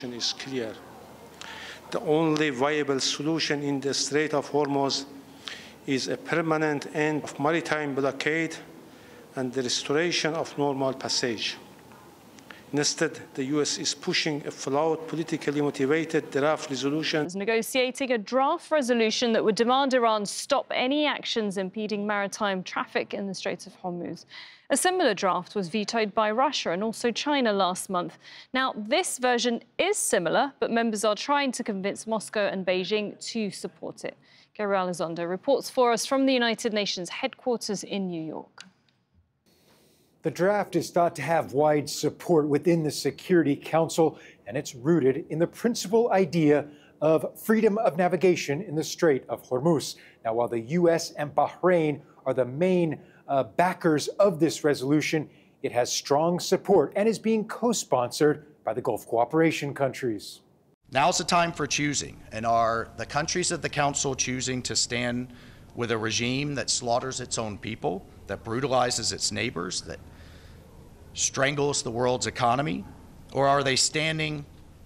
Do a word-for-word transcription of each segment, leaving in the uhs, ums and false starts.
is clear. The only viable solution in the Strait of Hormuz is a permanent end of maritime blockade and the restoration of normal passage. Instead, the U S is pushing a flawed, politically motivated draft resolution. Negotiating a draft resolution that would demand Iran stop any actions impeding maritime traffic in the Strait of Hormuz. A similar draft was vetoed by Russia and also China last month. Now, this version is similar, but members are trying to convince Moscow and Beijing to support it. Gabriel Elizondo reports for us from the United Nations headquarters in New York. The draft is thought to have wide support within the Security Council, and it's rooted in the principal idea of freedom of navigation in the Strait of Hormuz. Now, while the U S and Bahrain are the main uh, backers of this resolution, it has strong support and is being co-sponsored by the Gulf cooperation countries. Now's the time for choosing, and are the countries of the Council choosing to stand with a regime that slaughters its own people, that brutalizes its neighbors, that strangles the world's economy? Or are they standing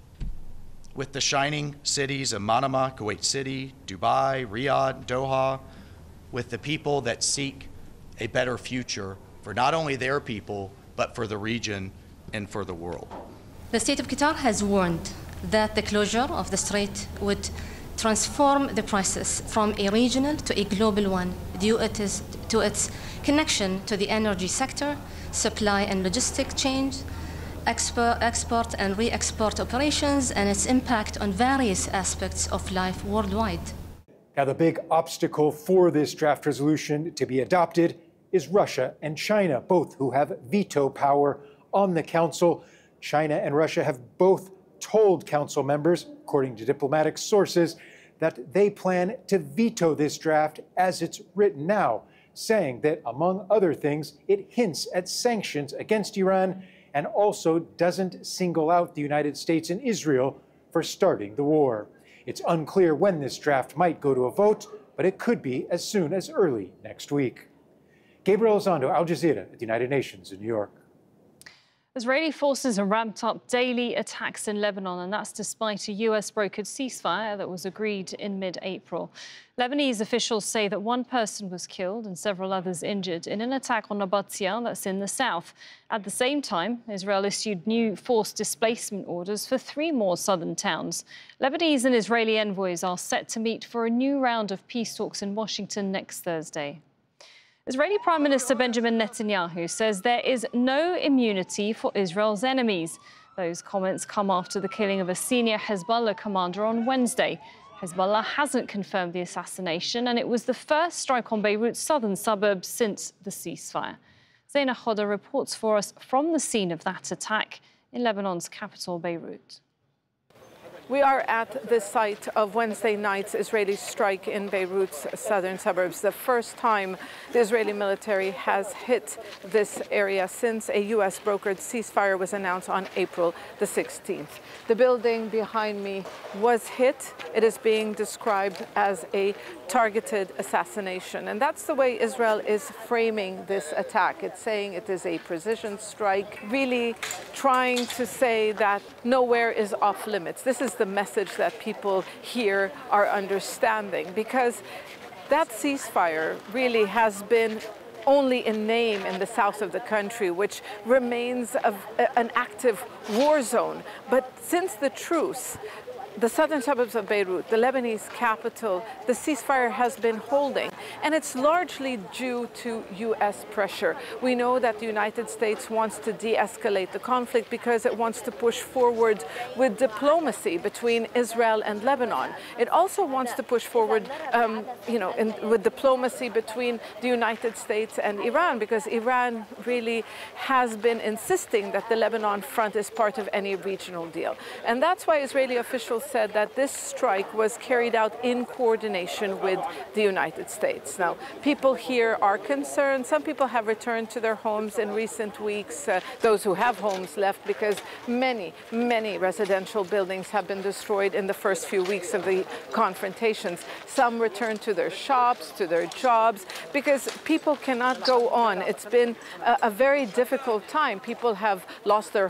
with the shining cities of Manama, Kuwait City, Dubai, Riyadh, Doha, with the people that seek a better future for not only their people, but for the region and for the world? The state of Qatar has warned that the closure of the strait would transform the process from a regional to a global one due it is to its connection to the energy sector, supply and logistic chains, export, export and re-export operations, and its impact on various aspects of life worldwide. Now, the big obstacle for this draft resolution to be adopted is Russia and China, both who have veto power on the Council. China and Russia have both told Council members, according to diplomatic sources, that they plan to veto this draft as it's written now, saying that, among other things, it hints at sanctions against Iran and also doesn't single out the United States and Israel for starting the war. It's unclear when this draft might go to a vote, but it could be as soon as early next week. Gabriel Elizondo, Al Jazeera at the United Nations in New York. Israeli forces have ramped up daily attacks in Lebanon, and that's despite a U S-brokered ceasefire that was agreed in mid-April. Lebanese officials say that one person was killed and several others injured in an attack on Nabatieh, that's in the south. At the same time, Israel issued new forced displacement orders for three more southern towns. Lebanese and Israeli envoys are set to meet for a new round of peace talks in Washington next Thursday. Israeli Prime Minister Benjamin Netanyahu says there is no immunity for Israel's enemies. Those comments come after the killing of a senior Hezbollah commander on Wednesday. Hezbollah hasn't confirmed the assassination, and it was the first strike on Beirut's southern suburbs since the ceasefire. Zaina Khoda reports for us from the scene of that attack in Lebanon's capital, Beirut. We are at the site of Wednesday night's Israeli strike in Beirut's southern suburbs, the first time the Israeli military has hit this area since a U S-brokered ceasefire was announced on April the sixteenth. The building behind me was hit. It is being described as a targeted assassination. And that's the way Israel is framing this attack. It's saying it is a precision strike, really trying to say that nowhere is off limits. This is the message that people here are understanding, because that ceasefire really has been only in name in the south of the country, which remains a, an active war zone. But since the truce, the southern suburbs of Beirut, the Lebanese capital, the ceasefire has been holding, and it's largely due to U S pressure. We know that the United States wants to de-escalate the conflict because it wants to push forward with diplomacy between Israel and Lebanon. It also wants to push forward, um, you know, in, with diplomacy between the United States and Iran, because Iran really has been insisting that the Lebanon front is part of any regional deal. And that's why Israeli officials said that this strike was carried out in coordination with the United States. Now, people here are concerned. Some people have returned to their homes in recent weeks, uh, those who have homes left, because many, many residential buildings have been destroyed in the first few weeks of the confrontations. Some returned to their shops, to their jobs, because people cannot go on. It's been a, a very difficult time. People have lost their